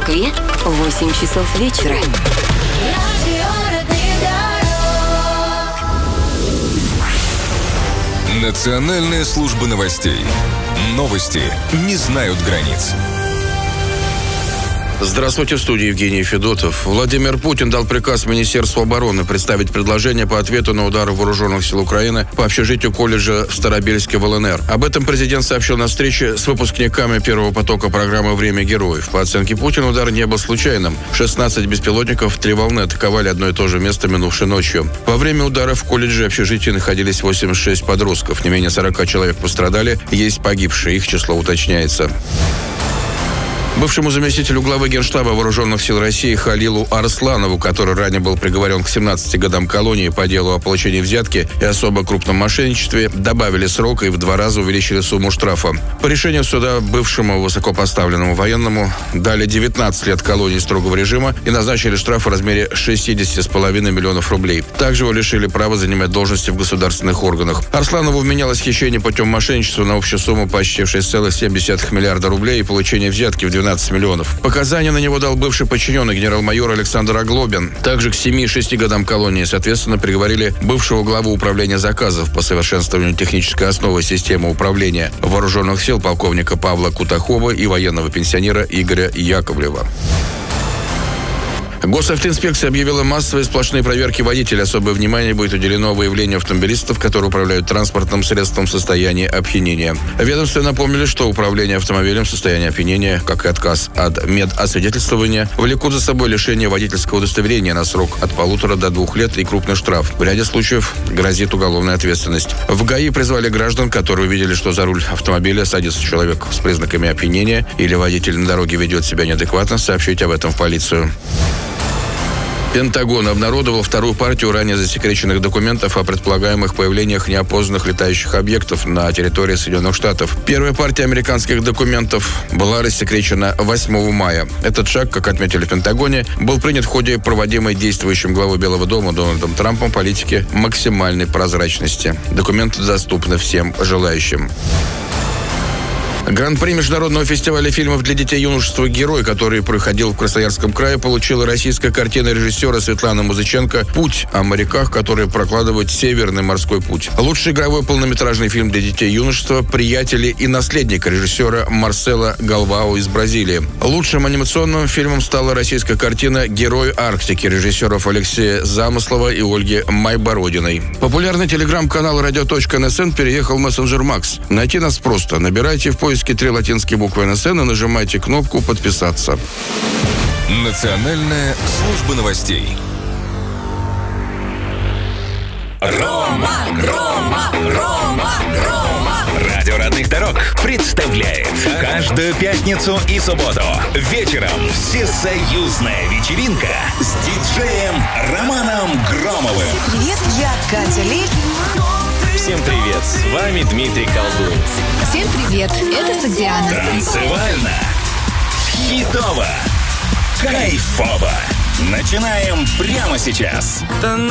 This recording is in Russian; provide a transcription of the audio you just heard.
Москве 8 часов вечера. Национальная служба новостей. Новости не знают границ. Здравствуйте, в студии Евгений Федотов. Владимир Путин дал приказ Министерству обороны представить предложение по ответу на удары вооруженных сил Украины по общежитию колледжа в Старобельске в ЛНР. Об этом президент сообщил на встрече с выпускниками первого потока программы «Время героев». По оценке Путина, удар не был случайным. 16 беспилотников в 3 волны атаковали одно и то же место минувшей ночью. Во время удара в колледже и общежитии находились 86 подростков. Не менее 40 человек пострадали. Есть погибшие. Их число уточняется. Бывшему заместителю главы Генштаба Вооруженных сил России Халилу Арсланову, который ранее был приговорен к 17 годам колонии по делу о получении взятки и особо крупном мошенничестве, добавили срок и в 2 раза увеличили сумму штрафа. По решению суда бывшему высокопоставленному военному дали 19 лет колонии строгого режима и назначили штраф в размере 60,5 миллионов рублей. Также его лишили права занимать должности в государственных органах. Арсланову вменялось хищение путем мошенничества на общую сумму почти 6,7 миллиарда рублей и получение взятки в 12 миллионов. Показания на него дал бывший подчиненный генерал-майор Александр Оглобин. Также к 7 и 6 годам колонии, соответственно, приговорили бывшего главу управления заказов по совершенствованию технической основы системы управления вооруженных сил полковника Павла Кутахова и военного пенсионера Игоря Яковлева. Госавтоинспекция объявила массовые сплошные проверки водителей. Особое внимание будет уделено выявлению автомобилистов, которые управляют транспортным средством в состоянии опьянения. Ведомстве напомнили, что управление автомобилем в состоянии опьянения, как и отказ от медосвидетельствования, влекут за собой лишение водительского удостоверения на срок от 1,5 до 2 лет и крупный штраф. В ряде случаев грозит уголовная ответственность. В ГАИ призвали граждан, которые увидели, что за руль автомобиля садится человек с признаками опьянения или водитель на дороге ведет себя неадекватно, сообщить об этом в полицию. Пентагон обнародовал вторую партию ранее засекреченных документов о предполагаемых появлениях неопознанных летающих объектов на территории Соединенных Штатов. Первая партия американских документов была рассекречена 8 мая. Этот шаг, как отметили в Пентагоне, был принят в ходе проводимой действующим главой Белого дома Дональдом Трампом политики максимальной прозрачности. Документы доступны всем желающим. Гран-при международного фестиваля фильмов для детей и юношества «Герой», который проходил в Красноярском крае, получила российская картина режиссера Светланы Музыченко «Путь» о моряках, которые прокладывают Северный морской путь. Лучший игровой полнометражный фильм для детей и юношества «Приятели и наследник» режиссера Марсела Галвао из Бразилии. Лучшим анимационным фильмом стала российская картина «Герой Арктики» режиссеров Алексея Замыслова и Ольги Майбородиной. Популярный телеграм-канал «Радио.НСН» переехал в мессенджер Макс. Найти нас просто. Набирайте в поиске 3 латинские буквы НСН и нажимайте кнопку «Подписаться». Национальная служба новостей. Рома! Радио родных дорог представляет каждую пятницу и субботу вечером всесоюзная вечеринка с диджеем Романом Громовым. Привет, я Катя Лель. Всем привет, с вами Дмитрий Колдун. Всем привет, это Согдиана. Танцевально, хитово, кайфово. Начинаем прямо сейчас.